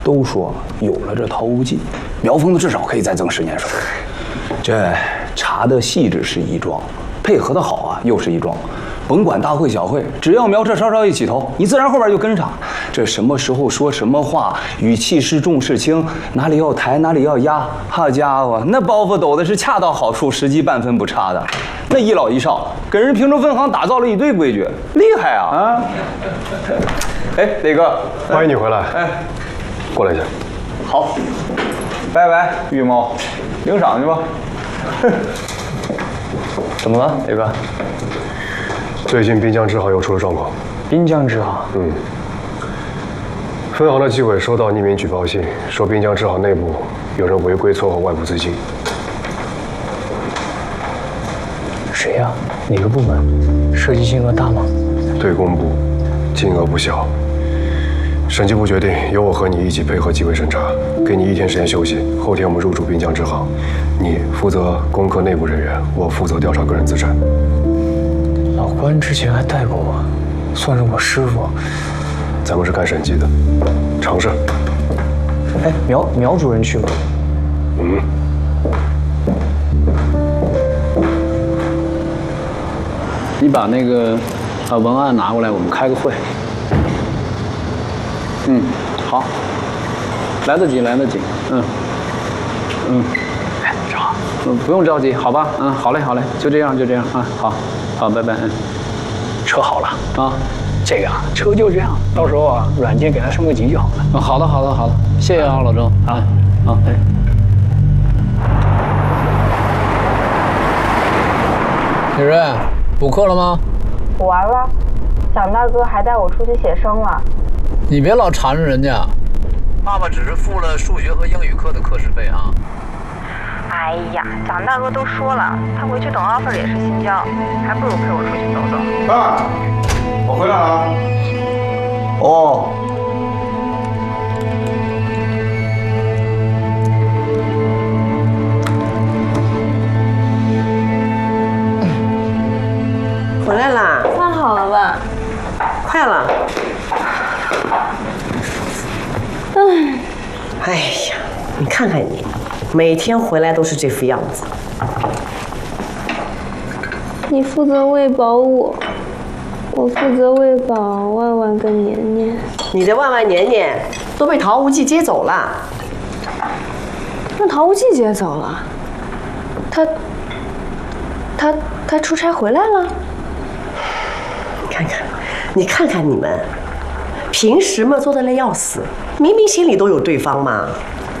都说有了这桃无忌，苗峰子至少可以再增10年寿。这查的细致是一桩，配合的好啊又是一桩。甭管大会小会，只要苗彻稍稍一起头，你自然后边就跟上。这什么时候说什么话，语气是重是轻，哪里要抬哪里要压，好家伙，那包袱抖的是恰到好处，时机半分不差的。那一老一少给人平州分行打造了一堆规矩，厉害啊！啊！哎，磊哥， 欢迎你回来。哎，过来一下。 好，拜拜，玉猫，领赏去吧。怎么了，磊哥？ 最近滨江支行又出了状况。 滨江支行？ 分行的纪委收到匿名举报信，说滨江支行内部有人违规撮合外部资金。 谁呀？哪个部门？涉及金额大吗？ 对公部，金额不小。审计部决定由我和你一起配合纪委审查，给你1天时间休息。后天我们入驻滨江支行，你负责攻克内部人员，我负责调查个人资产。 老关之前还带过我，算是我师傅。 咱们是干审计的，常事。 哎，苗主任去吗？你把那个文案拿过来，我们开个会。好，来得及。哎，正好。不用着急，好吧？好嘞，就这样啊，好，拜拜。车好了啊，这个啊，车就这样，到时候啊，软件给它升个级就好了。好的，谢谢啊，老周啊，哎。李瑞，补课了吗？ 补完了，蒋大哥还带我出去写生了。 你别老缠着人家。爸爸只是付了数学和英语课的课时费啊。 哎呀，蒋大哥都说了，他回去等 offer 也是新交，还不如陪我出去走走。 爸，我回来了。 哦。 回来啦？ 饭好了吧？ 快了。哎呀，你看看你，每天回来都是这副样子。 你负责喂饱我，我负责喂饱万万跟年年。 你的万万年年都被陶无忌接走了。 让陶无忌接走了？他出差回来了？ 你看看你们，平时嘛做得累要死，明明心里都有对方嘛。